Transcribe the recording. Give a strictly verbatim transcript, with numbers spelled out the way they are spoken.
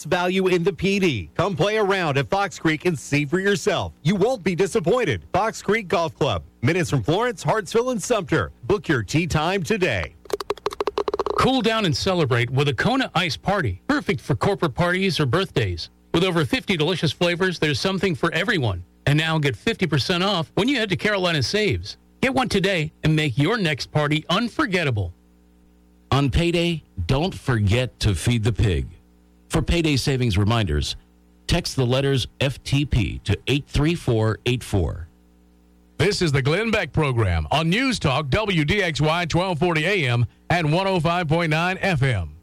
value in the P D. Come play around at Fox Creek and see for yourself. You won't be disappointed. Fox Creek Golf Club. Minutes from Florence, Hartsville, and Sumter. Book your tee time today. Cool down and celebrate with a Kona Ice Party. Perfect for corporate parties or birthdays. With over fifty delicious flavors, there's something for everyone. And now get fifty percent off when you head to Carolina Saves. Get one today and make your next party unforgettable. On payday, don't forget to feed the pig. For payday savings reminders, text the letters F T P to eight three four eight four. This is the Glenn Beck Program on News Talk W D X Y twelve forty A M and one oh five point nine F M.